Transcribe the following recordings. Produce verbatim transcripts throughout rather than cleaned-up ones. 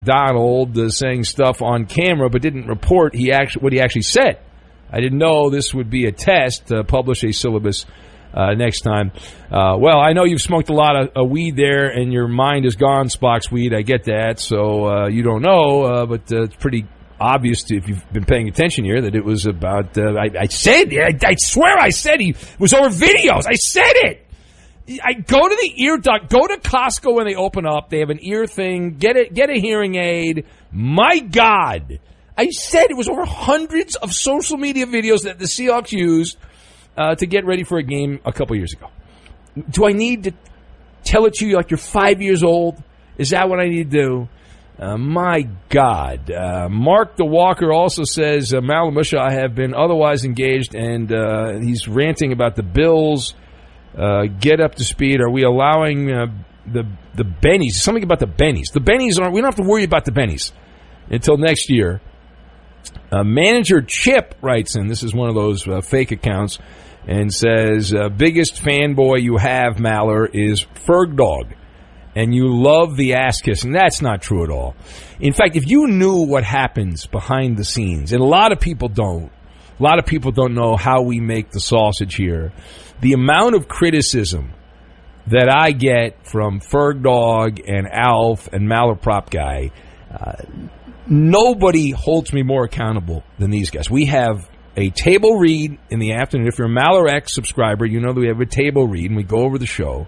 Donald uh, saying stuff on camera, but didn't report he actually what he actually said. I didn't know this would be a test to publish a syllabus uh, next time. Uh, well, I know you've smoked a lot of uh, weed there, and your mind is gone, Spock's weed. I get that, so uh, you don't know, uh, but uh, it's pretty obvious to, if you've been paying attention here, that it was about. Uh, I, I said, I, I swear, I said he was over videos. I said it. I go to the ear duct. Go to Costco when they open up. They have an ear thing. Get it. Get a hearing aid. My God. I said it was over hundreds of social media videos that the Seahawks used uh, to get ready for a game a couple years ago. Do I need to tell it to you like you're five years old? Is that what I need to do? Uh, my God. Uh, Mark the Walker also says, uh, Malamusha have been otherwise engaged, and uh, he's ranting about the Bills. Uh, get up to speed. Are we allowing uh, the the bennies? Something about the bennies. The bennies aren't. We don't have to worry about the bennies until next year. Uh, Manager Chip writes in, this is one of those uh, fake accounts, and says, uh, biggest fanboy you have, Maller, is Ferg Dog, and you love the ass kissing. That's not true at all. In fact, if you knew what happens behind the scenes, and a lot of people don't, a lot of people don't know how we make the sausage here, the amount of criticism that I get from Ferg Dog and Alf and Maller Prop Guy, uh, nobody holds me more accountable than these guys. We have a table read in the afternoon. If you're a Maller X subscriber, you know that we have a table read, and we go over the show.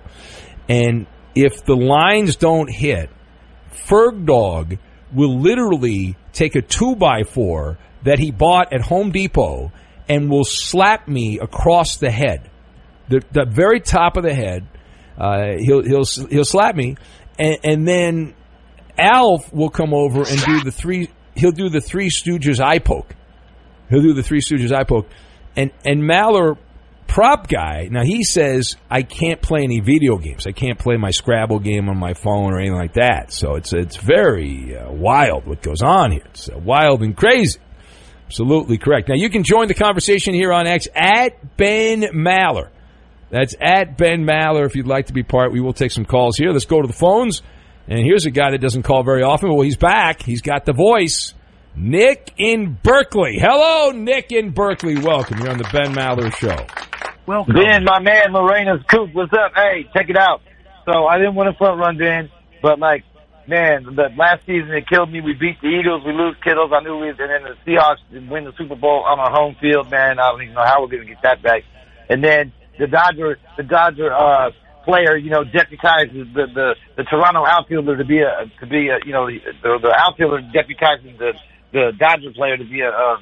And if the lines don't hit, Ferg Dog will literally take a two by four that he bought at Home Depot and will slap me across the head, the, the very top of the head. Uh, he'll he'll he'll slap me, and, and then Alf will come over and do the three. He'll do the Three Stooges eye poke. He'll do the Three Stooges eye poke, and and Maller Prop Guy. Now he says I can't play any video games. I can't play my Scrabble game on my phone or anything like that. So it's it's very uh, wild what goes on here. It's uh, wild and crazy. Absolutely correct. Now you can join the conversation here on X at Ben Maller. That's at Ben Maller if you'd like to be part. We will take some calls here. Let's go to the phones. And here's a guy that doesn't call very often. Well, he's back. He's got the voice. Nick in Berkeley. Hello, Nick in Berkeley. Welcome. You're on the Ben Maller Show. Welcome. Ben, my man, Lorena's Coop. What's up? Hey, check it out. So I didn't want to front run, Ben, but, like, man, the last season it killed me. We beat the Eagles. We lose Kittles. I knew we was, and then the Seahawks win the Super Bowl on our home field, man. I don't even know how we're going to get that back. And then the Dodger, the Dodger, uh, player, you know, deputizes the, the, the Toronto outfielder to be a, to be a, you know, the, the outfielder deputizes the, the Dodger player to be a, um,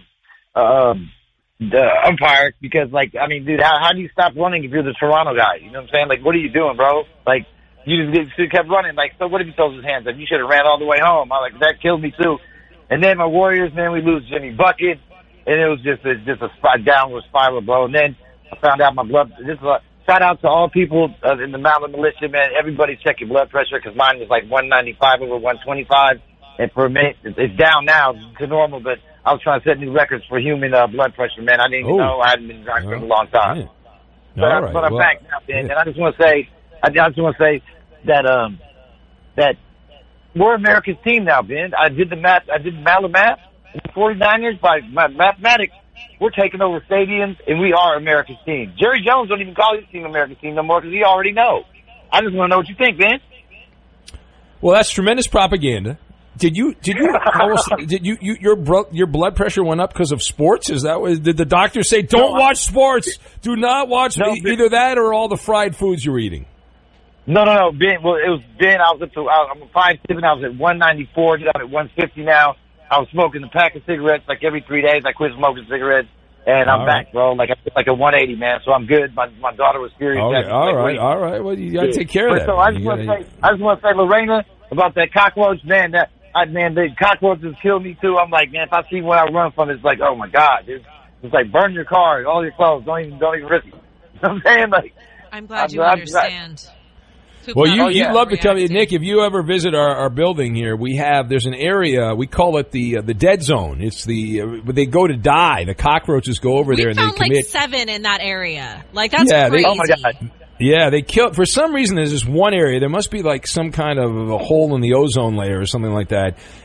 um, the umpire because, like, I mean, dude, how, how do you stop running if you're the Toronto guy? You know what I'm saying? Like, what are you doing, bro? Like, you just, just kept running. Like, so what if he throws his hands up? You should have ran all the way home. I like, that killed me too. And then my Warriors, man, we lose Jimmy Bucket, and it was just a, just a spot downward spiral, bro. And then I found out my blood, this is a, shout out to all people uh, in the Maller Militia, man. Everybody check your blood pressure because mine was like one ninety-five over one twenty-five. And for me, it's down now to normal, but I was trying to set new records for human uh, blood pressure, man. I didn't even know. I hadn't been driving for a long time. Yeah. But, all I, right. but I'm well, back now, man. yeah. And I just want to say, I just want to say that, um, that we're America's team now, Ben. I did the math, I did the Maller math. The forty-niners, by mathematics, we're taking over stadiums, and we are America's team. Jerry Jones don't even call his team America's team no more because he already knows. I just want to know what you think, Ben. Well, that's tremendous propaganda. Did you did you almost, did you, you your bro, your blood pressure went up because of sports? Is that what, did the doctor say? Don't no, watch sports. Do not watch no, either that or all the fried foods you're eating. No, no, no. Ben, well, it was Ben. I was up to I, I'm five seven. I was at one ninety-four. I'm at one fifty now. I was smoking a pack of cigarettes like every three days. I quit smoking cigarettes, and I'm all back, right. bro. Like I like a one eighty, man. So I'm good. My my daughter was furious. Okay, all right, like, all right. Well, you got to take care but of that. So I just want to say, I just want to say, Lorena, about that cockroach, man. That I, man, the cockroaches kill me too. I'm like, man, if I see one I run from, it's like, oh my god, dude. It's like burn your car, all your clothes. Don't even don't even risk it. You know what I'm saying? Like, I'm glad I'm, you I'm, understand. Well, you, oh, yeah. you'd love to come, Nick, if you ever visit our, our building here, we have, there's an area, we call it the uh, the dead zone. It's the, uh, they go to die. The cockroaches go over we there and they found commit. like seven in that area. Like, that's yeah, crazy. They, oh, my God. Yeah, they kill, for some reason there's this one area, there must be like some kind of a hole in the ozone layer or something like that.